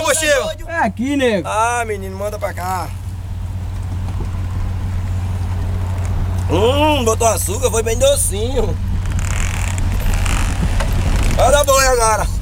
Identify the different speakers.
Speaker 1: combustível?
Speaker 2: É aqui, nego.
Speaker 1: Ah, menino, manda pra cá. Botou açúcar, foi bem docinho. Olha bom agora.